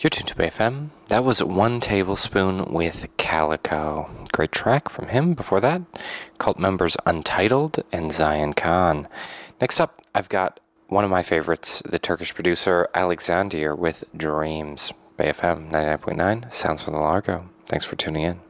You're tuned to BFM. That was One Tablespoon with Calico. Great track from him. Before that, Cult members Untitled and Zion Khan. Next up, I've got one of my favorites, the Turkish producer Alexander with Dreams. BFM 99.9, Sounds from the Largo. Thanks for tuning in.